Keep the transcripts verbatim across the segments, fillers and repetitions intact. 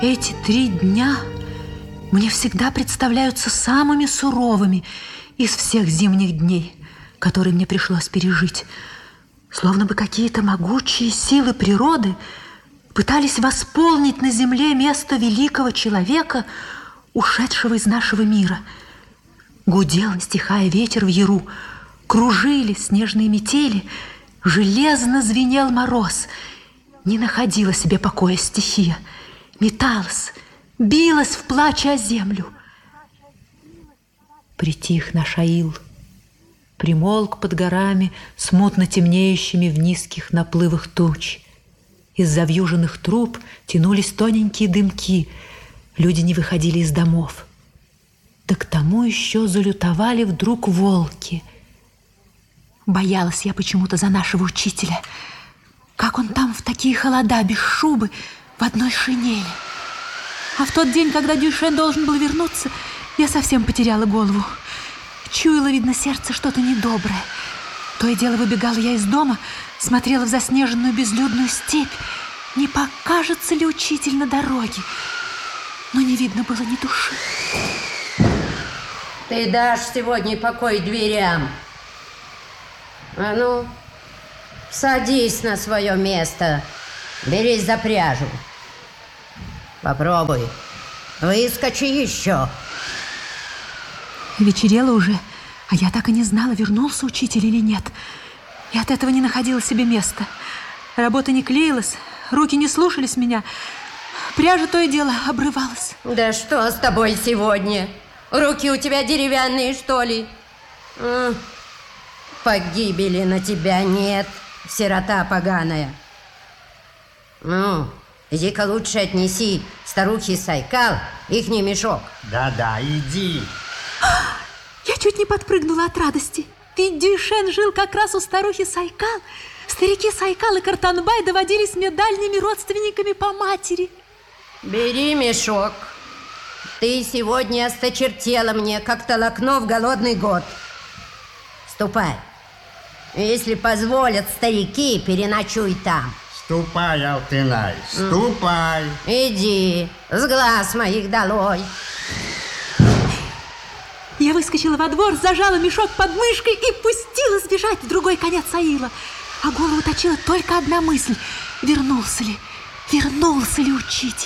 Эти три дня мне всегда представляются самыми суровыми из всех зимних дней, которые мне пришлось пережить. Словно бы какие-то могучие силы природы пытались восполнить на земле место великого человека, ушедшего из нашего мира. Гудел, не стихая, ветер в яру, кружили снежные метели, железно звенел мороз. Не находила себе покоя стихия, металась, билась в плаче о землю. Притих наш аил, примолк под горами, смутно темнеющими в низких наплывах туч. Из завьюженных труб тянулись тоненькие дымки, люди не выходили из домов. Да к тому еще залютовали вдруг волки. Боялась я почему-то за нашего учителя. Как он там в такие холода, без шубы, в одной шинели. А в тот день, когда Дюшен должен был вернуться, я совсем потеряла голову. Чуяло, видно, сердце что-то недоброе. То и дело выбегала я из дома, смотрела в заснеженную безлюдную степь. Не покажется ли учитель на дороге? Но не видно было ни души. Ты дашь сегодня покой дверям? А ну, садись на свое место. Берись за пряжу. Попробуй. Выскочи еще. Вечерело уже, а я так и не знала, вернулся учитель или нет. И от этого не находила себе места. Работа не клеилась, руки не слушались меня. Пряжа то и дело обрывалась. Да что с тобой сегодня? Руки у тебя деревянные, что ли? М-м. Погибели на тебя нет, сирота поганая. Ну, иди-ка лучше отнеси старухе Сайкал ихний мешок. Да-да, иди. Я чуть не подпрыгнула от радости. Ведь Дюшен жил как раз у старухи Сайкал. Старики Сайкал и Картанбай доводились мне дальними родственниками по матери. Бери мешок. Ты сегодня осточертела мне, как толокно в голодный год. Ступай. Если позволят старики, переночуй там. Ступай, Алтынай, ступай. Иди, с глаз моих долой. Я выскочила во двор, зажала мешок под мышкой и пустилась бежать в другой конец аила. А голову точила только одна мысль. Вернулся ли, вернулся ли учитель?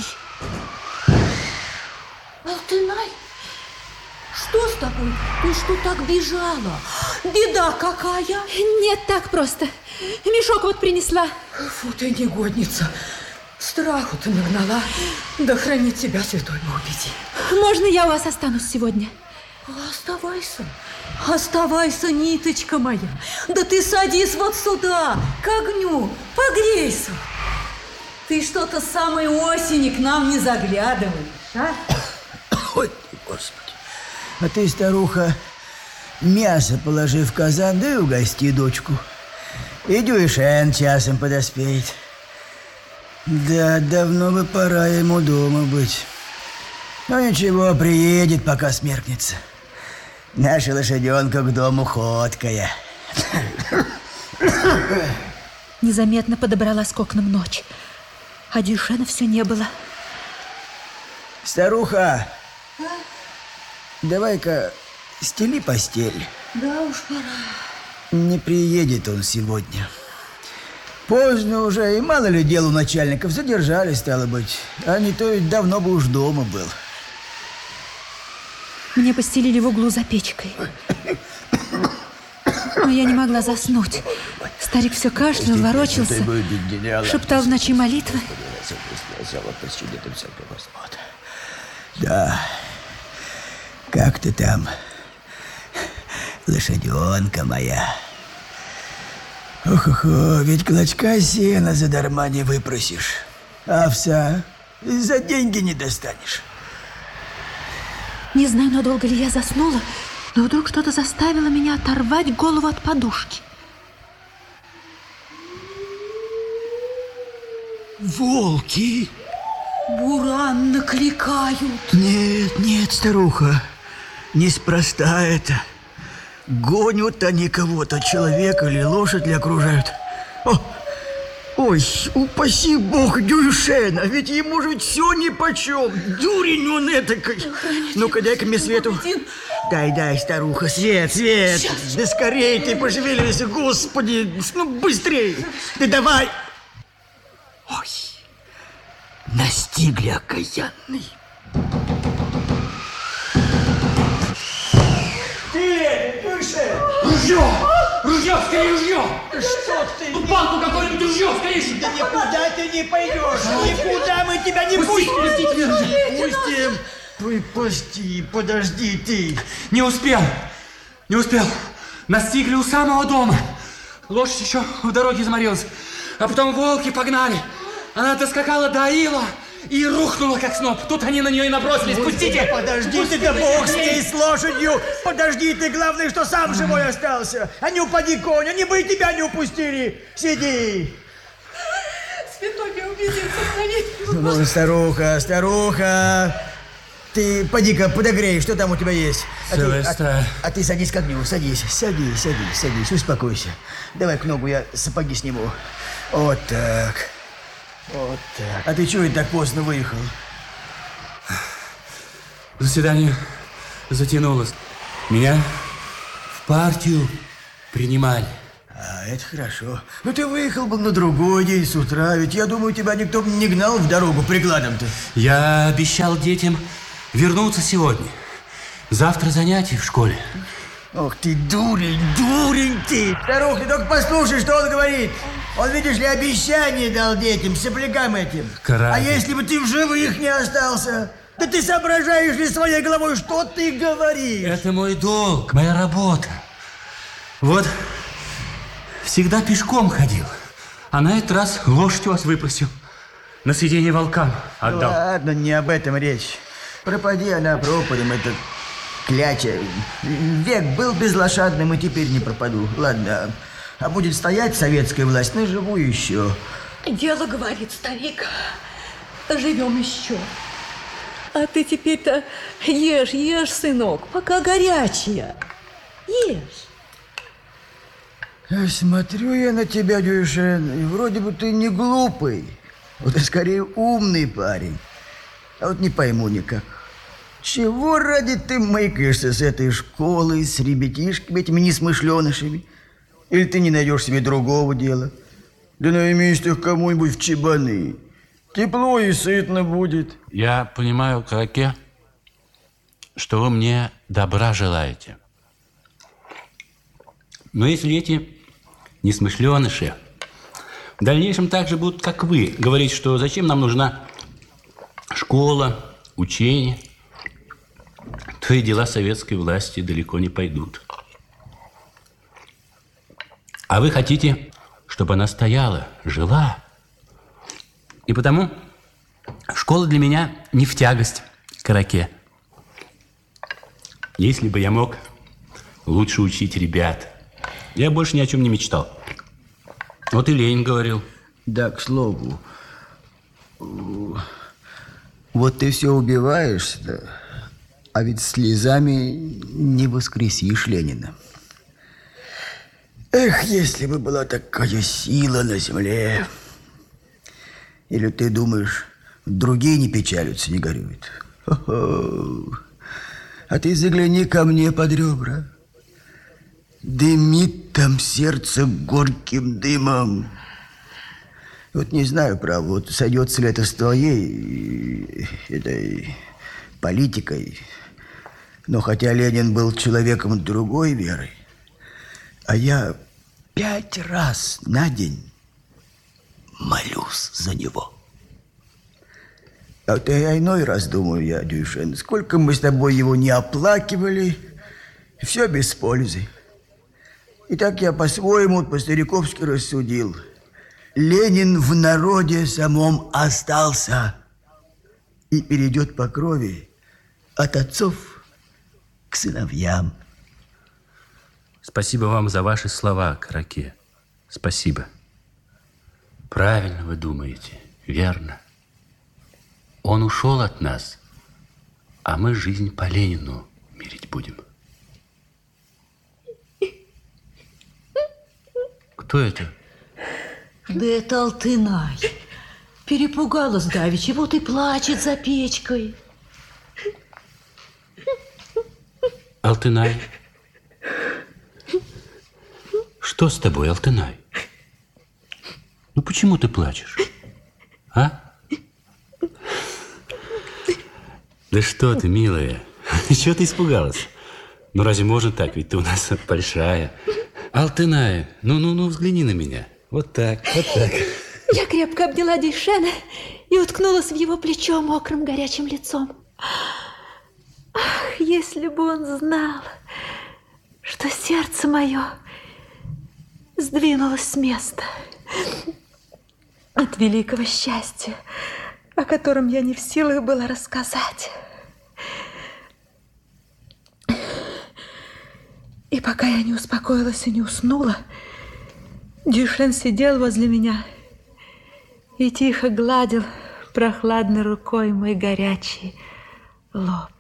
Алтынай, что с тобой? Ты что так бежала? Беда какая? Нет, так просто. Мешок вот принесла. Фу ты, негодница. Страху ты нагнала. Да хранит тебя святой Бог, беди. Можно я у вас останусь сегодня? Оставайся. Оставайся, ниточка моя. Да ты садись вот сюда, к огню, погрейся. Ты что-то с самой осени к нам не заглядываешь, а? Ой, Господи. А ты, старуха, мясо положи в казан, да и угости дочку. И Дюшен часом подоспеет. Да, давно бы пора ему дома быть. Но ничего, приедет, пока смеркнется. Наша лошаденка к дому ходкая. Незаметно подобралась к окнам ночь, а Дюшена все не было. Старуха, а? Давай-ка стели постель. Да уж пора. Не приедет он сегодня. Поздно уже, и мало ли дел у начальников. Задержали, стало быть. А не то ведь давно бы уж дома был. Мне постелили в углу за печкой. Но я не могла заснуть. Старик все кашлял, ворочался, шептал в ночи молитвы. Да, как ты там, лошаденка моя? Ох-ох-ох, ведь клочка сена задарма не выпросишь. Овса за деньги не достанешь. Не знаю, надолго ли я заснула, но вдруг что-то заставило меня оторвать голову от подушки. Волки! Буран накликают. Нет, нет, старуха, неспроста это. Гонят они кого-то, человека или лошадь ли окружают. О, Ой, упаси бог Дюйшена, ведь ему же все нипочем. Дурень он этакой. Ну-ка, дай-ка мне свету. Дай, дай, старуха, свет, свет. Сейчас. Да скорей ты пошевеливайся, господи. Ну, быстрее. Да давай. Ой, настигли окаянный. Ты, Дюйшен! Ружье! Ружье, скорее ружье! Что ты? Тут банку какое-нибудь ружье, скорее! Да никуда ты не пойдешь! Никуда мы тебя не пустим! Пустите, Пустим! Ой, пусти, подожди ты! Не успел! Не успел! Настигли у самого дома! Лошадь еще в дороге заморилась, а потом волки погнали! Она доскакала до ила и рухнула, как сноп. Тут они на нее и набросились. Пустите! Подожди ты, да бог с ней, с лошадью! Подожди ты, главное, что сам живой остался! А не упади, конь, они бы и тебя не упустили! Сиди! Святой меня убедит, сохранить. Ну, старуха, старуха! Ты поди-ка подогрей, что там у тебя есть? А ты, а, а ты садись к огню, садись, садись, садись, садись, успокойся. Давай к ногу я сапоги сниму. Вот так. Вот так. А ты чего это так поздно выехал? Заседание затянулось. Меня в партию принимали. А, это хорошо. Ну, ты выехал бы на другой день с утра, ведь я думаю, тебя никто не гнал в дорогу прикладом-то. Я обещал детям вернуться сегодня. Завтра занятия в школе. Ох ты, дурень, дурень ты! Старуха, ты только послушай, что он говорит. Он, видишь ли, обещание дал детям, соплякам этим. Каратель. А если бы ты в живых не остался? Да ты соображаешь ли своей головой, что ты говоришь? Это мой долг, моя работа. Вот, всегда пешком ходил, а на этот раз лошадь у вас выпросил. На съедение волкам отдал. Ладно, не об этом речь. Пропади она пропадом, это кляча. Век был безлошадным, и теперь не пропаду. Ладно, а будет стоять советская власть, наживу еще. Дело, говорит старик, живем еще. А ты теперь-то ешь, ешь, сынок, пока горячая. Ешь. Смотрю я на тебя, Дюйшен, и вроде бы ты не глупый. Вот ты скорее умный парень. А вот не пойму никак. Чего ради ты мыкаешься с этой школой, с ребятишками, этими несмышленышами? Или ты не найдешь себе другого дела? Да наймись ты кому-нибудь в чебаны. Тепло и сытно будет. Я понимаю, Караке, что вы мне добра желаете. Но если эти несмышленыши в дальнейшем так же будут, как вы, говорить, что зачем нам нужна школа, учение, то и дела советской власти далеко не пойдут. А вы хотите, чтобы она стояла, жила. И потому школа для меня не в тягость, Караке. Если бы я мог лучше учить ребят, я больше ни о чем не мечтал. Вот и Ленин говорил. Да, к слову, вот ты все убиваешься, а ведь слезами не воскресишь Ленина. Эх, если бы была такая сила на земле. Или ты думаешь, другие не печалятся, не горюют? Хо-хо. А ты загляни ко мне под ребра. Дымит там сердце горьким дымом. Вот не знаю, право, вот сойдется ли это с твоей этой политикой. Но хотя Ленин был человеком другой веры, а я пять раз на день молюсь за него. А вот я иной раз думаю, я, Дюйшен, сколько мы с тобой его не оплакивали, все без пользы. И так я по-своему, по-стариковски рассудил. Ленин в народе самом остался и перейдет по крови от отцов к сыновьям. Спасибо вам за ваши слова, Караке. Спасибо. Правильно вы думаете, верно. Он ушел от нас, а мы жизнь по Ленину мерить будем. Кто это? Да это Алтынай. Перепугалась давеча, вот и плачет за печкой. Алтынай. Что с тобой, Алтынай? Ну почему ты плачешь? А? Да что ты, милая? Чего ты испугалась? Ну разве можно так? Ведь ты у нас большая. Алтынай, ну-ну-ну, взгляни на меня. Вот так, вот так. Я крепко обняла Дейшена и уткнулась в его плечо мокрым горячим лицом. Ах, если бы он знал, что сердце мое сдвинулось с места от великого счастья, о котором я не в силах была рассказать. И пока я не успокоилась и не уснула, Дейшен сидел возле меня и тихо гладил прохладной рукой мой горячий лоб.